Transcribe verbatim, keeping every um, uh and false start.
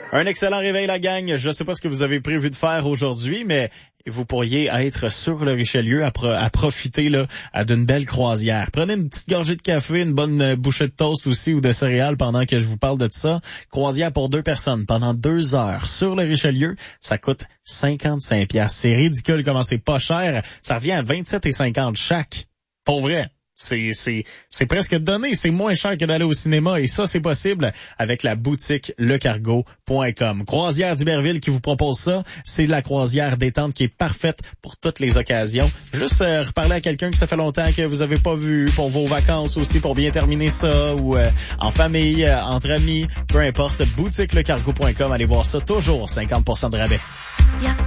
Un excellent réveil, la gang. Je ne sais pas ce que vous avez prévu de faire aujourd'hui, mais vous pourriez être sur le Richelieu à, pro- à profiter là d'une belle croisière. Prenez une petite gorgée de café, une bonne bouchée de toast aussi ou de céréales pendant que je vous parle de ça. Croisière pour deux personnes pendant deux heures sur le Richelieu. Ça coûte cinquante-cinq piastres. C'est ridicule comment c'est pas cher. Ça revient à vingt-sept et cinquante chaque. Pour vrai. C'est, c'est, c'est presque donné. C'est moins cher que d'aller au cinéma. Et ça, c'est possible avec la boutique le cargo point com. Croisière d'Iberville qui vous propose ça. C'est la croisière détente qui est parfaite pour toutes les occasions. Juste euh, reparler à quelqu'un que ça fait longtemps que vous avez pas vu pour vos vacances aussi, pour bien terminer ça, ou euh, en famille, euh, entre amis, peu importe. boutique le cargo point com. Allez voir ça. Toujours cinquante pour cent de rabais.